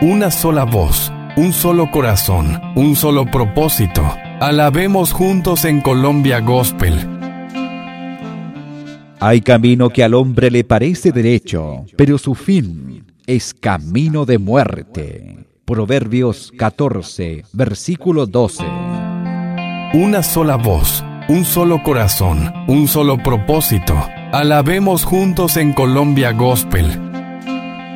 Una sola voz, un solo corazón, un solo propósito. Alabemos juntos en Colombia Gospel. Hay camino que al hombre le parece derecho, pero su fin es camino de muerte. Proverbios 14, versículo 12. Una sola voz, un solo corazón, un solo propósito. Alabemos juntos en Colombia Gospel.